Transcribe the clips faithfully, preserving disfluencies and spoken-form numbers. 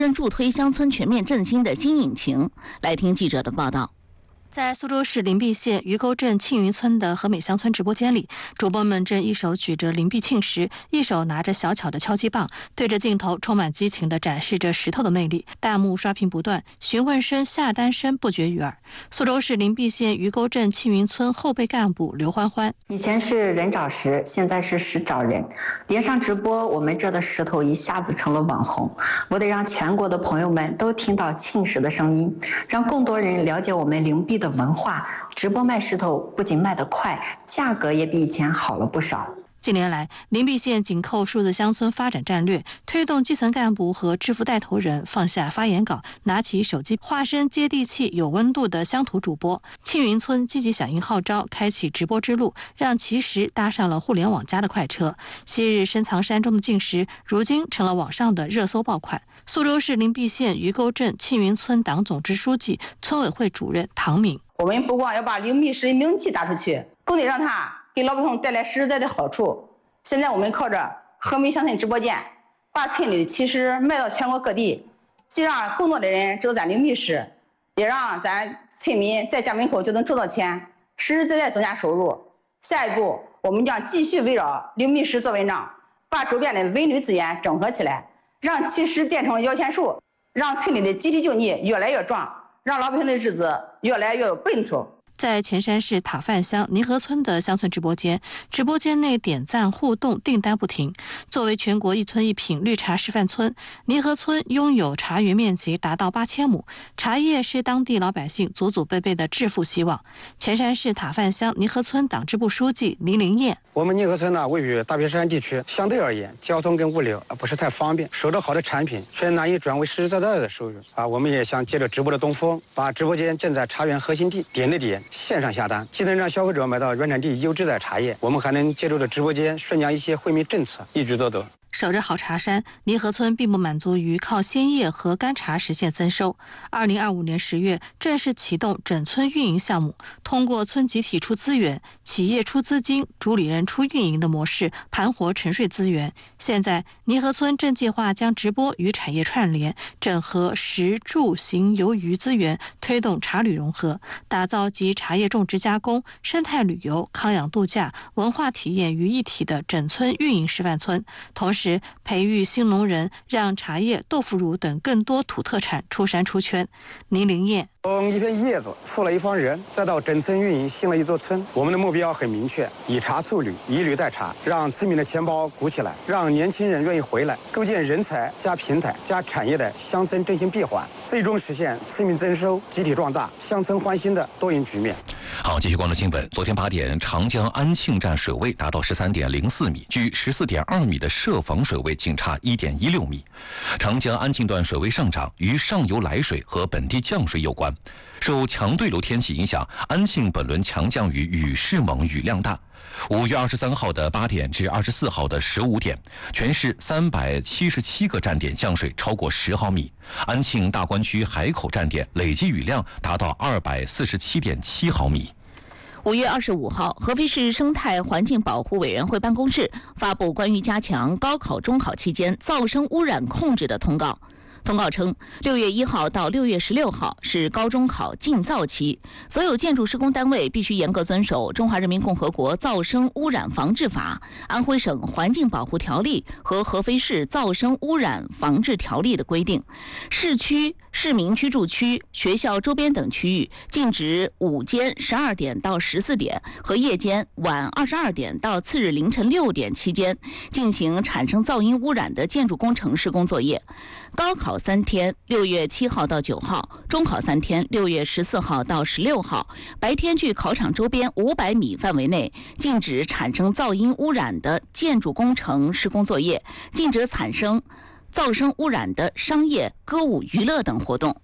助推乡村全面振兴的新引擎。来听记者的报道。 在苏州市灵璧县鱼沟镇庆云村的和美乡村直播间里，主播们正一手举着灵璧磬石，一手拿着小巧的敲击棒，对着镜头充满激情地展示着石头的魅力。弹幕刷屏不断，询问声、下单声不绝于耳。苏州市灵璧县鱼沟镇庆云村后备干部刘欢欢： 以前是人找石，现在是石找人。连上直播，我们这的石头一下子成了网红。我得让全国的朋友们都听到磬石的声音，让更多人了解我们灵璧的文化。直播卖石头不仅卖得快，价格也比以前好了不少。 近年来，灵璧县紧扣数字乡村发展战略，推动基层干部和致富带头人放下发言稿，拿起手机，化身接地气、有温度的乡土主播。庆云村积极响应号召，开启直播之路，让奇石搭上了互联网加的快车。昔日深藏山中的磬石，如今成了网上的热搜爆款。苏州市灵璧县鱼沟镇庆云村党总支书记、村委会主任唐敏： 我们不光要把灵璧石的名气打出去，更得让它给老百姓带来实实在在的好处。现在我们靠着和美乡村直播间，把村里的奇石卖到全国各地，既让更多的人知道咱灵璧石，也让咱村民在家门口就能挣到钱，实实在在增加收入。下一步，我们将继续围绕灵璧石做文章，把周边的文旅资源整合起来，让奇石变成摇钱树，让村里的集体经济越来越壮，让老百姓的日子越来越有奔头。 在前山市塔范乡泥河村的乡村直播间，直播间内点赞互动订单不停。作为全国一村一品绿茶示范村，泥河村拥有茶园面积达到八千亩，茶叶是当地老百姓祖祖辈辈的致富希望。前山市塔范乡泥河村党支部书记黎灵燕： 我们泥河村呢，位于大别山地区，相对而言，交通跟物流不是太方便，收着好的产品却难以转为实实在在的收入啊。我们也想借着直播的东风，把直播间建在茶园核心地，点对点。线上下单，既能让消费者买到原产地优质的茶叶，我们还能借助着直播间宣讲一些惠民政策，一举多得。 守着好茶山，泥河村并不满足于靠鲜叶和干茶实现增收。二零二五年十月，正式启动整村运营项目，通过村集体出资源、企业出资金、主理人出运营的模式，盘活沉睡资源。现在，泥河村正计划将直播与产业串联，整合食住行游娱资源，推动茶旅融合，打造集茶叶种植加工、生态旅游、康养度假、文化体验于一体的整村运营示范村。同时，培育新农人，让茶叶、豆腐乳等更多土特产出山出圈。倪灵燕： 从一片叶子富了一方人，再到整村运营兴了一座村。我们的目标很明确，以茶促旅，以旅带茶，让村民的钱包鼓起来，让年轻人愿意回来，构建人才加平台加产业的乡村振兴闭环，最终实现村民增收、集体壮大、乡村欢欣的多赢局面。 好，继续关注新闻。昨天八点，长江安庆站水位达到十三点零四米，距十四点二米的设防水位仅差一点一六米。长江安庆段水位上涨与上游来水和本地降水有关。受强对流天气影响，安庆本轮强降雨雨势猛，雨量大。五月二十三号的八点至二十四号的十五点，全市三百七十七个站点降水超过十毫米。安庆大关区海口站点累计雨量达到二百四十七点七毫米。 五月二十五号，合肥市生态环境保护委员会办公室发布关于加强高考、中考期间噪声污染控制的通告。通告称，六月一号到六月十六号是高中考禁噪期，所有建筑施工单位必须严格遵守《中华人民共和国噪声污染防治法》、安徽省环境保护条例和合肥市噪声污染防治条例的规定。市区、市民居住区、学校周边等区域禁止午间十二点到十四点和夜间晚二十二点到次日凌晨六点期间进行产生噪音污染的建筑工程施工作业。高考三天，六月七号到九号；中考三天，六月十四号到十六号。白天距考场周边五百米范围内禁止产生噪音污染的建筑工程施工作业，禁止产生噪声污染的商业、歌舞、娱乐等活动。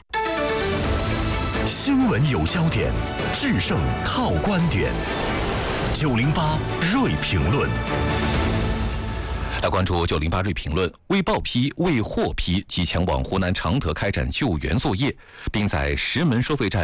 新闻有焦点，制胜靠观点。九零八锐评论。 来关注九零八锐评论，未报批、未获批即前往湖南常德开展救援作业，并在石门收费站